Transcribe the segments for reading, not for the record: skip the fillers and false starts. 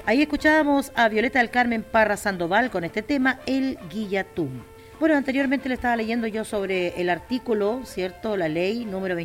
Ahí escuchábamos a Violeta del Carmen Parra Sandoval con este tema, El Guillatún. Bueno, anteriormente le estaba leyendo yo sobre el artículo, ¿cierto? La ley número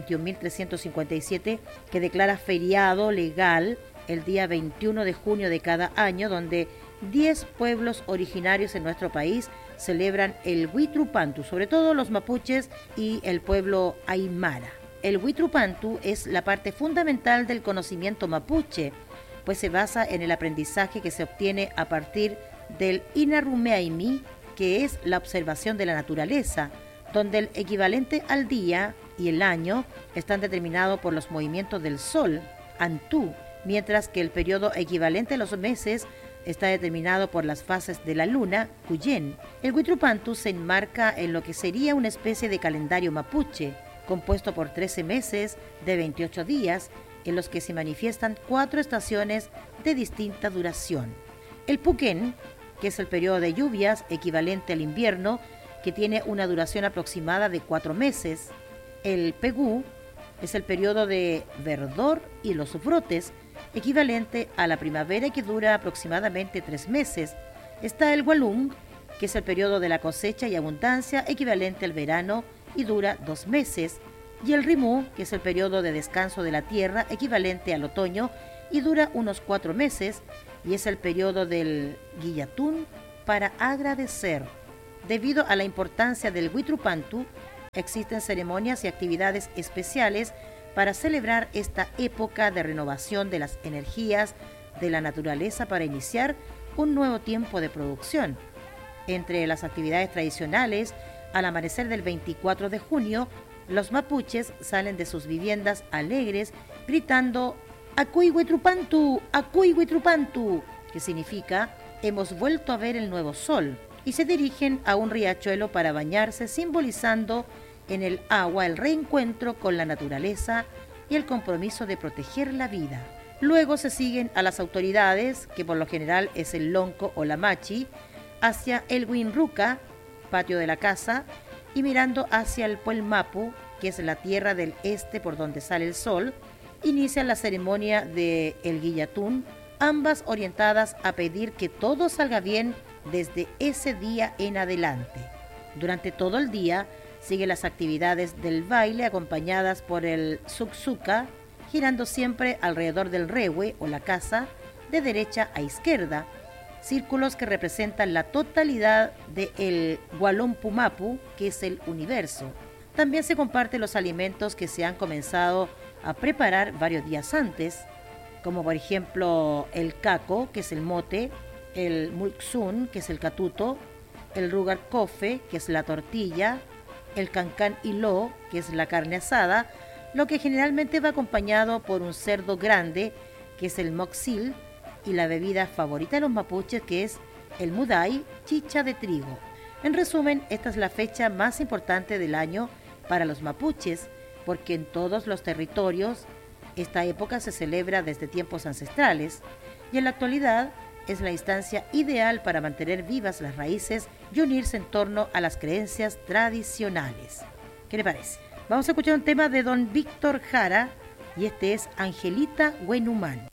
21.357 que declara feriado legal el día 21 de junio de cada año, donde 10 pueblos originarios en nuestro país celebran el Huitrupantu, sobre todo los mapuches y el pueblo aymara. El Huitrupantu es la parte fundamental del conocimiento mapuche, pues se basa en el aprendizaje que se obtiene a partir del Inarumeaimi, que es la observación de la naturaleza, donde el equivalente al día y el año están determinados por los movimientos del sol, Antú, mientras que el periodo equivalente a los meses está determinado por las fases de la luna, Cuyen. El Huitrupantu se enmarca en lo que sería una especie de calendario mapuche, compuesto por 13 meses de 28 días, en los que se manifiestan 4 estaciones de distinta duración. El Puquén, que es el periodo de lluvias equivalente al invierno, que tiene una duración aproximada de 4 meses. El Pegú es el periodo de verdor y los brotes, equivalente a la primavera y que dura aproximadamente 3 meses. Está el Walung, que es el periodo de la cosecha y abundancia, equivalente al verano y dura 2 meses. Y el Rimú, que es el periodo de descanso de la tierra, equivalente al otoño y dura unos 4 meses, y es el periodo del Guillatún para agradecer. Debido a la importancia del Huitrupantu, existen ceremonias y actividades especiales para celebrar esta época de renovación de las energías de la naturaleza para iniciar un nuevo tiempo de producción. Entre las actividades tradicionales, al amanecer del 24 de junio, los mapuches salen de sus viviendas alegres gritando "Acuy Huitrupantu, Acuy Huitrupantu", que significa "hemos vuelto a ver el nuevo sol", y se dirigen a un riachuelo para bañarse, simbolizando en el agua el reencuentro con la naturaleza y el compromiso de proteger la vida. Luego se siguen a las autoridades, que por lo general es el lonco o la machi, hacia el Huinruca, patio de la casa, y mirando hacia el Puelmapu, que es la tierra del este por donde sale el sol, inicia la ceremonia de el Guillatún, ambas orientadas a pedir que todo salga bien desde ese día en adelante. Durante todo el día siguen las actividades del baile acompañadas por el Sucsuca, girando siempre alrededor del rewe o la casa, de derecha a izquierda, círculos que representan la totalidad del Gualompumapu, que es el universo. También se comparten los alimentos que se han comenzado a preparar varios días antes, como por ejemplo el caco, que es el mote, el mulksun, que es el catuto, el rugar cofe, que es la tortilla, el cancán hilo, que es la carne asada, lo que generalmente va acompañado por un cerdo grande, que es el moxil, y la bebida favorita de los mapuches, que es el muday, chicha de trigo. En resumen, esta es la fecha más importante del año para los mapuches, porque en todos los territorios esta época se celebra desde tiempos ancestrales y en la actualidad es la instancia ideal para mantener vivas las raíces y unirse en torno a las creencias tradicionales. ¿Qué le parece? Vamos a escuchar un tema de don Víctor Jara y este es Angelita Huenumán.